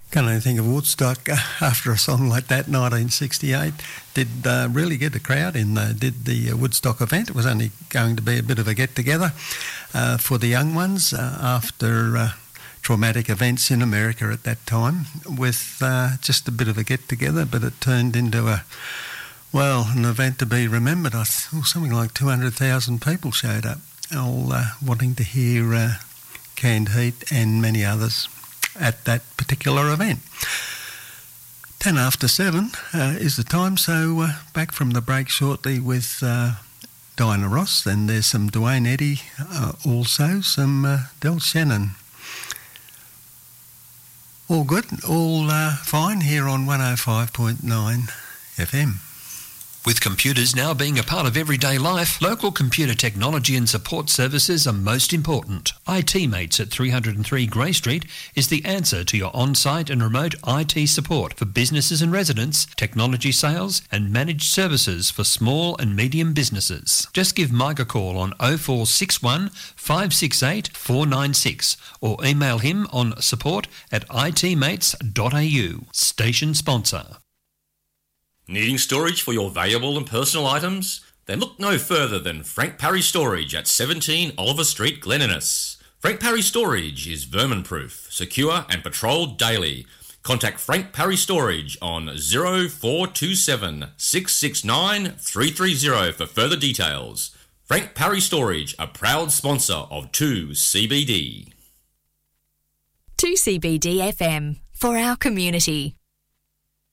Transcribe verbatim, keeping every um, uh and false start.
Can only think of Woodstock uh, after a song like that, nineteen sixty-eight, did uh, really get a crowd in. Uh, did the uh, Woodstock event. It was only going to be a bit of a get-together uh, for the young ones uh, after uh, traumatic events in America at that time, with uh, just a bit of a get-together, but it turned into a, well, an event to be remembered. I th- something like two hundred thousand people showed up, all uh, wanting to hear uh, Canned Heat and many others at that particular event. Ten after seven uh, is the time, so uh, back from the break shortly with uh, Diana Ross. Then there's some Duane Eddy, uh, also some uh, Del Shannon. All good, all uh, fine here on one oh five point nine F M. With computers now being a part of everyday life, local computer technology and support services are most important. I T Mates at three oh three Grey Street is the answer to your on-site and remote I T support for businesses and residents, technology sales and managed services for small and medium businesses. Just give Mike a call on oh four six one, five six eight, four nine six or email him on support at i t mates dot a u. Station sponsor. Needing storage for your valuable and personal items? Then look no further than Frank Parry Storage at seventeen Oliver Street, Glen Innes. Frank Parry Storage is vermin-proof, secure and patrolled daily. Contact Frank Parry Storage on oh four two seven, six six nine, three three oh for further details. Frank Parry Storage, a proud sponsor of two C B D. two C B D F M, for our community.